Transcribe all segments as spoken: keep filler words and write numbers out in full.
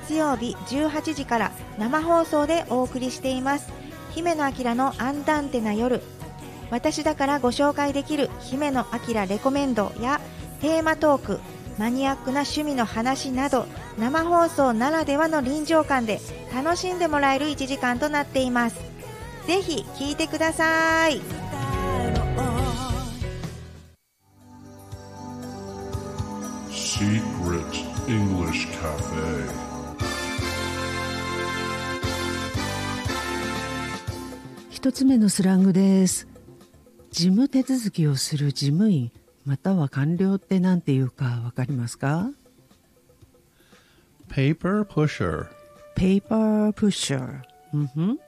月曜日じゅうはちじから生放送でお送りしています。姫野彰のアンダンテな夜。私だからご紹介できる姫野彰レコメンドやテーマトーク、マニアックな趣味の話など、生放送ならではの臨場感で楽しんでもらえるいちじかんとなっています。ぜひ聞いてください。 Secret English Cafe。 一つ目のスラングです。事務手続きをする事務員または官僚って何て言うかわかりますか？ Paper pusher。 Paper pusher、うんふん、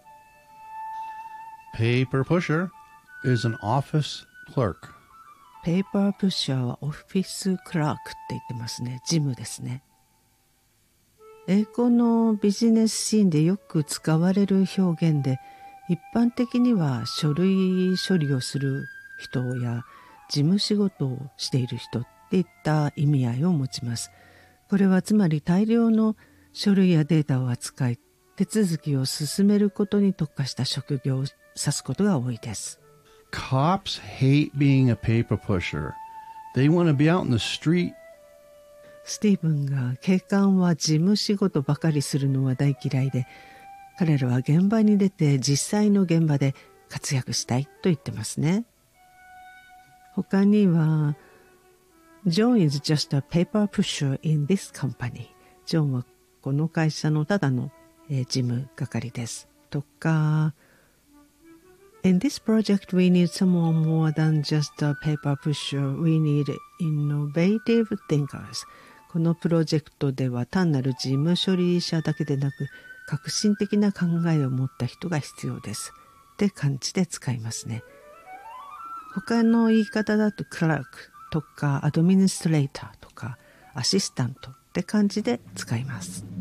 Paper pusher is an office clerk。 Paper pusher はオフィスクラークって言ってますね。事務ですね。英語のビジネスシーンでよく使われる表現で、一般的には書類処理をする人や事務仕事をしている人っていった意味合いを持ちます。これはつまり大量の書類やデータを扱い、手続きを進めることに特化した職業を指すことが多いです。 Cops hate being a paper pusher. They want to be out in the street. スティーブンが警官は事務仕事ばかりするのは大嫌いで、彼らは現場に出て実際の現場で活躍したいと言ってますね。他には John is just a paper pusher in this company。 ジョンはこの会社のただの、えー、事務係ですとか、In this project we need someone more than just a paper pusher. We need innovative thinkers。 このプロジェクトでは単なる事務処理者だけでなく革新的な考えを持った人が必要ですって感じで使いますね。他の言い方だとクラークとかアドミニストレーターとかアシスタントって感じで使います。